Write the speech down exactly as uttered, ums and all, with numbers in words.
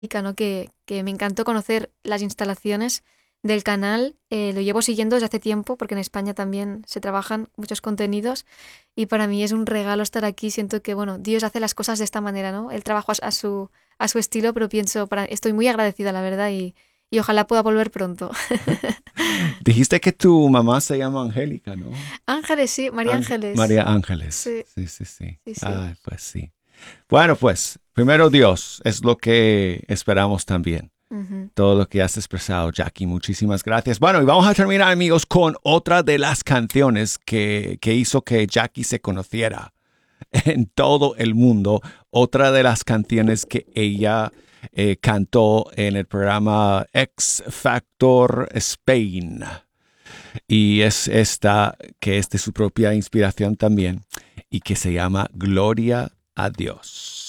¿no? Que, que me encantó conocer las instalaciones del canal. Eh, lo llevo siguiendo desde hace tiempo porque en España también se trabajan muchos contenidos y para mí es un regalo estar aquí. Siento que, bueno, Dios hace las cosas de esta manera, ¿no? Él trabaja a su, a su estilo, pero pienso, para, estoy muy agradecida, la verdad, y, y ojalá pueda volver pronto. Dijiste que tu mamá se llama Angélica, ¿no? Ángeles, sí, María Ángel- Ángeles. María Ángeles. Sí, Sí, sí, sí. sí, sí. Ah, pues sí. Bueno, pues, primero Dios es lo que esperamos también. Ujú. Todo lo que has expresado, Jackie. Muchísimas gracias. Bueno, y vamos a terminar, amigos, con otra de las canciones que, que hizo que Jackie se conociera en todo el mundo. Otra de las canciones que ella eh, cantó en el programa X Factor Spain. Y es esta que es de su propia inspiración también y que se llama Gloria a Dios.